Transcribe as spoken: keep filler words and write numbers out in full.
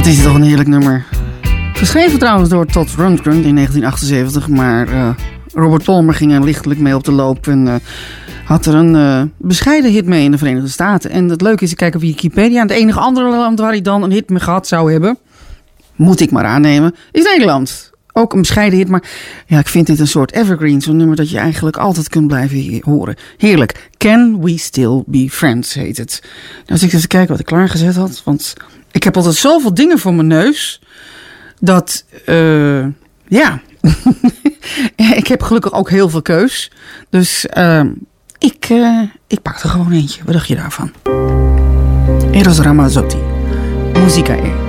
Wat is dit toch een heerlijk nummer. Geschreven trouwens door Todd Rundgren in negentien achtenzeventig. Maar uh, Robert Palmer ging er lichtelijk mee op de loop. En uh, had er een uh, bescheiden hit mee in de Verenigde Staten. En het leuke is, ik kijk op Wikipedia. En het enige andere land waar hij dan een hit mee gehad zou hebben, moet ik maar aannemen, is Nederland. Ook een bescheiden hit, maar ja, ik vind dit een soort evergreen. Zo'n nummer dat je eigenlijk altijd kunt blijven horen. Heerlijk. Can We Still Be Friends heet het. Nou, als ik eens kijken wat ik klaargezet had. Want ik heb altijd zoveel dingen voor mijn neus. Dat, uh, ja. Ik heb gelukkig ook heel veel keus. Dus uh, ik, uh, ik pak er gewoon eentje. Wat dacht je daarvan? Eros Ramazzotti. Musica E.